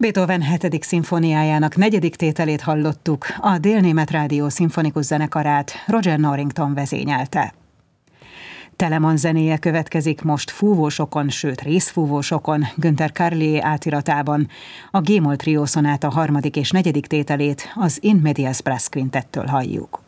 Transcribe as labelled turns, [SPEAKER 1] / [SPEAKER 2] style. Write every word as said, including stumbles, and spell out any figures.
[SPEAKER 1] Beethoven hetedik szimfóniájának negyedik tételét hallottuk, a Délnémet Rádió szimfonikus zenekarát Roger Norrington vezényelte. Telemann zenéje következik most fúvósokon, sőt részfúvósokon, Günter Carlier átiratában. A G-moll trió szonáta harmadik és negyedik tételét az In Medias Brass Quintettől halljuk.